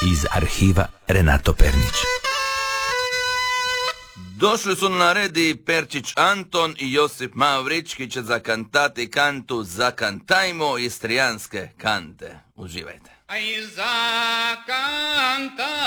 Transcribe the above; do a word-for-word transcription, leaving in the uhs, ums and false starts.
iz arhiva Renato Pernić. Došli su na redi Perčić Anton i Josip Mavrić, ki će zakantati kantu Zakantajmo istrijanske kante. Uživajte. Aj zakantajmo